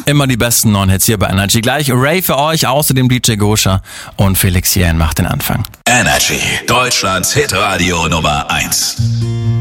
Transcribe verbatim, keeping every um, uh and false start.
Immer die besten neuen Hits hier bei Energy. Gleich Ray für euch, außerdem D J Gosha und Felix Jähn macht den Anfang. Energy, Deutschlands Hitradio Nummer eins.